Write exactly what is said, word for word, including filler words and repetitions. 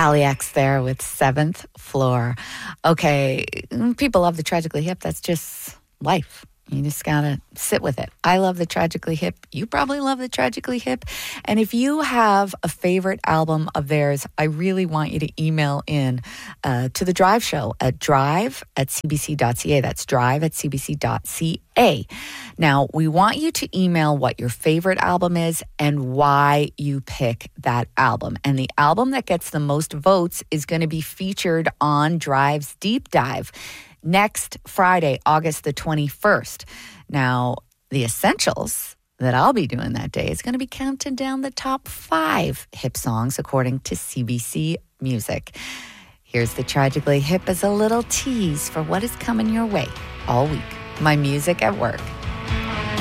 Ali X there with Seventh Floor. Okay, people love the Tragically Hip. That's just life. You just gotta sit with it. I love the Tragically Hip. You probably love the Tragically Hip. And if you have a favorite album of theirs, I really want you to email in uh, to the Drive Show at drive at c b c dot c a. That's drive at c b c dot c a. Now, we want you to email what your favorite album is and why you pick that album. And the album that gets the most votes is going to be featured on Drive's Deep Dive next Friday, August the twenty-first. Now, the essentials that I'll be doing that day is going to be counting down the top five hip songs according to C B C Music. Here's the Tragically Hip as a little tease for what is coming your way all week. My music at work.